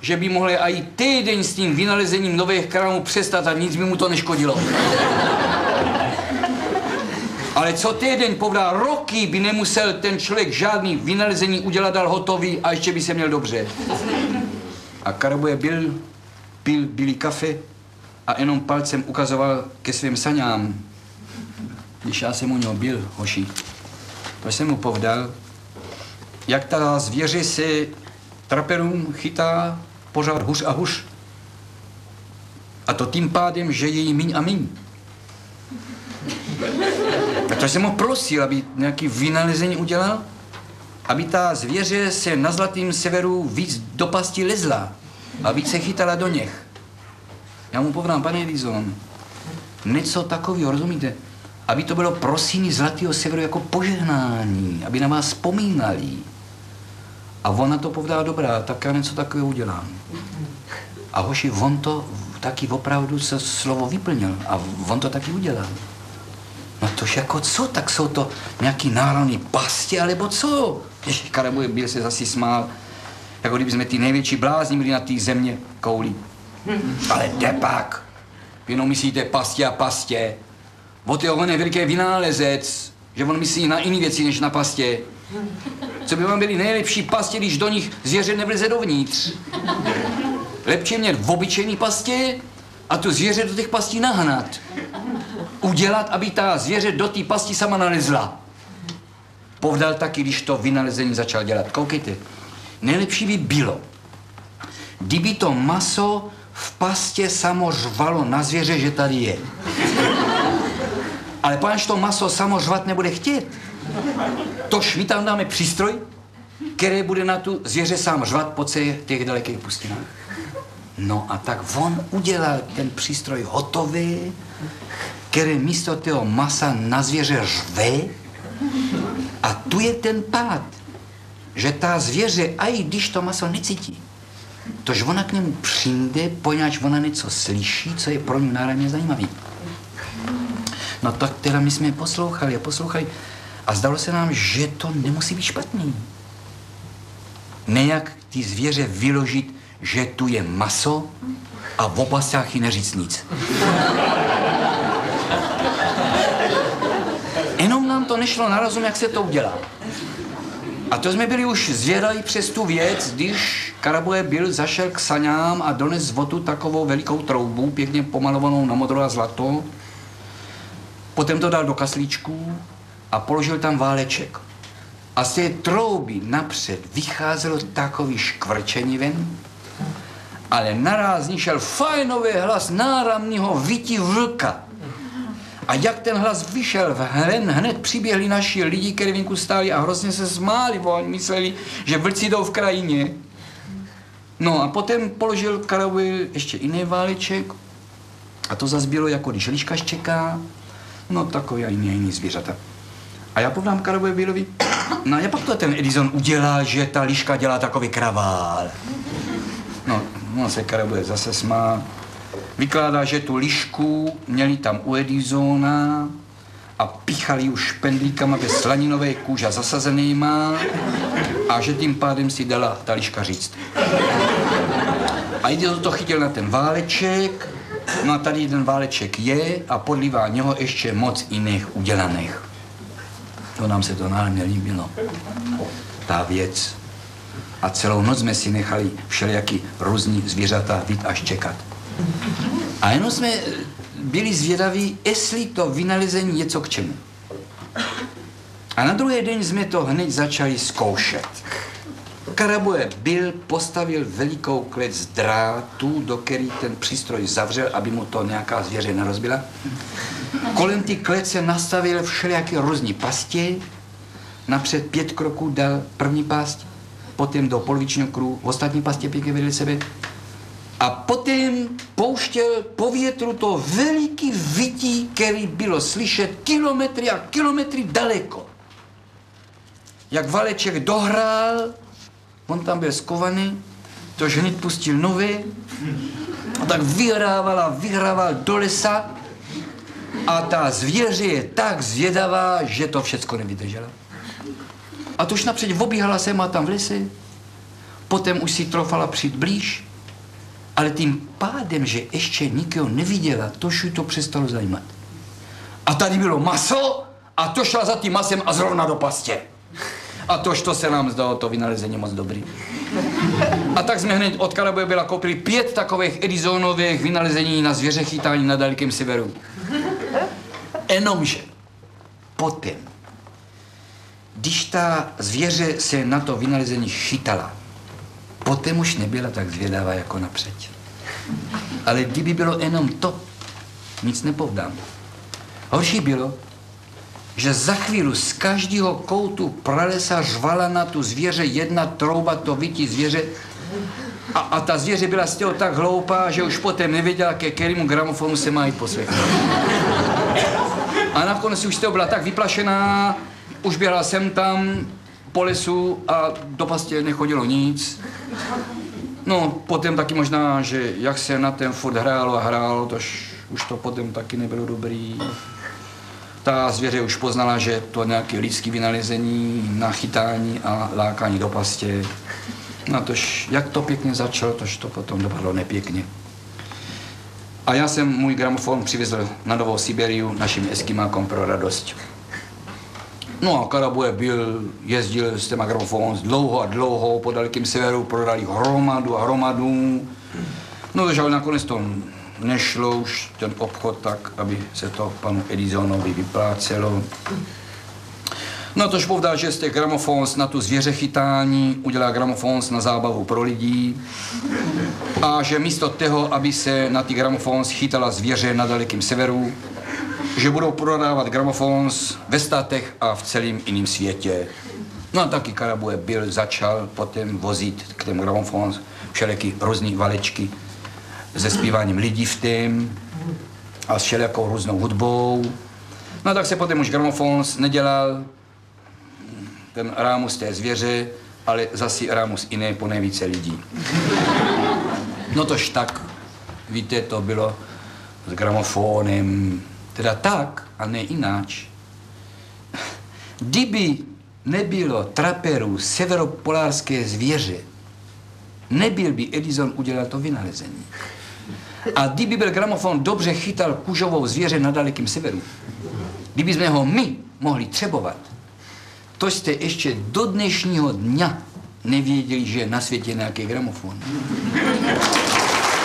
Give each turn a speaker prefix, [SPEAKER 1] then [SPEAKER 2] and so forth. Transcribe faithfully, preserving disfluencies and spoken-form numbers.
[SPEAKER 1] že by mohli i týden s tím vynalezením nových krámů přestat a nic by mu to neškodilo. Ale co týden povdá, roky by nemusel ten člověk žádný vynalezení udělat, dal hotový a ještě by se měl dobře. A Karabuje byl, pil bílý kafe a jenom palcem ukazoval ke svým saňám. Když já jsem u něho byl, hoši, to jsem mu povdal, jak ta zvěře se traperům chytá pořád hůř a hůř. A to tím pádem, že je jí míň a míň. A to jsem ho prosil, aby nějaký vynalezení udělal, aby ta zvěře se na Zlatým severu víc do pasti lezla a víc se chytala do něch. Já mu povdám, pane Edison, něco takového, rozumíte? Aby to bylo prosíní Zlatého severu jako požehnání, aby na vás vzpomínali. A on na to povdá, dobrá, tak já něco takového udělám. A hoši, on to taky opravdu se slovo vyplnil a on to taky udělal. No tož jako co, tak jsou to nějaký národní pasti, alebo co? Ještě Karabuje byl se zase smál, jako kdyby jsme ty největší blázni byli na té země kouli. Ale depak, jenom myslíte pastě a pastě. O on je veliký vynálezec, že on myslí na jiné věci, než na pastě. Co by vám byly nejlepší pastě, když do nich zvěře nevleze dovnitř? Lepší mět v obyčejný pastě a tu zvěře do těch pastí nahnat. Udělat, aby ta zvěře do té pasti sama nalezla. Povdal taky, když to vynalezení začal dělat. Koukejte, nejlepší by bylo, kdyby to maso v pastě samo řvalo na zvěře, že tady je. Ale páč to maso samo řvat nebude chtět. Tož my tam dáme přístroj, který bude na tu zvěře sám řvat po těch dalekých pustinách. No a tak on udělal ten přístroj hotový, který místo toho masa na zvěře řve. A tu je ten pád, že ta zvěře, i když to maso necítí, tož ona k němu přijde, poněvadž ona něco slyší, co je pro ní náramně zajímavý. No tak teda my jsme poslouchali a poslouchali a zdalo se nám, že to nemusí být špatný. Nejak ty zvěře vyložit, že tu je maso a v opasách jí neříct nic. Jenom nám to nešlo na rozum, jak se to udělá. A to jsme byli už zvědaví přes tu věc, když Karabuje byl, zašel k saňám a dones z vodu takovou velikou troubu, pěkně pomalovanou na modro a zlato. Potom to dal do kaslíčku a položil tam váleček. A z té trouby napřed vycházelo takový škvrčení ven, ale naraz z ní šel fajnový hlas náramného vytí vlka. A jak ten hlas vyšel, hned, hned přiběhli naši lidi, kteří venku stáli a hrozně se smáli, bo oni mysleli, že vlci jdou v krajině. No a potom položil Karabuje ještě jiný váleček a to zase bylo jako když liškař čeká, no takový a jiný, jiný zvířata. A já povdám Karabuje Bílovi, no a jak pak to ten Edison udělal, že ta liška dělá takový kravál? No, no se Karabuje zase smál. Vykládá, že tu lišku měli tam u Edisona a píchali už špendlíkama bez slaninové kůže zasazenýma a že tím pádem si dala ta liška říct. A Edison to chytil na ten váleček, no a tady ten váleček je a podlívá něho ještě moc jiných udělaných. To nám se to náhodně líbilo, ta věc. A celou noc jsme si nechali všelijaký různý zvířata vidět až čekat. A jenom jsme byli zvědaví, jestli to vynalezení něco k čemu. A na druhý den jsme to hned začali zkoušet. Karabuje byl, postavil velikou klec z drátu, do který ten přístroj zavřel, aby mu to nějaká zvěře nerozbila. Kolem ty klece nastavil všelijaké různý pastě. Napřed pět kroků dal první past, potom do polovičního kruhu ostatní pastě pěkně vedle sebe. A potom pouštěl po větru to veliký vytí, který bylo slyšet kilometry a kilometry daleko. Jak váleček dohrál, on tam byl skovaný, tož hned pustil nový, a tak vyhrával a vyhrával do lesa a ta zvěře je tak zvědavá, že to všecko nevydržela. A tož napřed obíhala sem a tam v lese, potom už si trofala přijít blíž Ale tím pádem, že ještě nikoho neviděla, tož ji to přestalo zajímat. A tady bylo maso a to šla za tím masem a zrovna do pastě. A tož to se nám zdalo to vynalezení moc dobrý. A tak jsme hned od Karaboje byla koupili pět takových Edisonových vynalezení na zvěře chytání na dalekém severu. Jenomže potom, když ta zvěře se na to vynalezení chytala, potom už nebyla tak zvědavá jako napřed. Ale kdyby bylo jenom to, nic nepovdám. Horší bylo, že za chvíli z každého koutu pralesa řvala na tu zvěře jedna trouba to vytí zvěře a, a ta zvěře byla z toho tak hloupá, že už potom nevěděla, ke kterému gramofonu se má jít poslechnout. A nakonec už z toho byla tak vyplašená, už běhala sem tam po lesu a do pastě nechodilo nic. No, potom taky možná, že jak se na ten furt hrálo a hrálo, tož už to potom taky nebylo dobrý. Ta zvěře už poznala, že to nějaké lidské vynalezení na chytání a lákání do pastě. No tož, jak to pěkně začalo, tož to potom dopadlo nepěkně. A já jsem můj gramofon přivezl na Novou Siberiu našim eskimákom pro radost. No a Karabuje byl, jezdil s těma gramofon dlouho a dlouho po dalekém severu, prodali hromadu a hromadu. No takže ale nakonec to nešlo už ten obchod tak, aby se to panu Edisonovi vyplácelo. No tož povdal, že z těch gramofons na tu zvěře chytání udělá gramofons na zábavu pro lidi a že místo toho, aby se na ty gramofons chytala zvěře na dalekém severu, že budou prodávat gramofons ve státech a v celém jiném světě. No a taky Karabuje byl, začal potom vozit k těm gramofons všelijaký různý valečky se zpíváním lidí v tém a s všelijakou různou hudbou. No a tak se potom už gramofons nedělal ten rámus té zvěře, ale zase rámus jiné po nejvíce lidí. No tož tak, víte, to bylo s gramofonem, teda tak a ne jináč. Kdyby nebylo traperů severopolárské zvěře, nebyl by Edison udělal to vynalezení. A kdyby byl gramofon dobře chytal kužovou zvěře na dalekém severu, kdyby jsme ho my mohli třebovat, to jste ještě do dnešního dňa nevěděli, že je na světě nějaký gramofon.